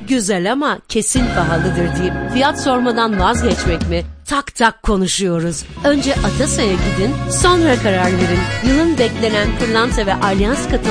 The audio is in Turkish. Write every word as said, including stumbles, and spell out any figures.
güzel ama kesin pahalıdır deyip fiyat sormadan vazgeçmek mi? Tak tak konuşuyoruz. Önce Atasa'ya gidin, sonra karar verin. Yılın beklenen pırlanta ve alyans kataloğu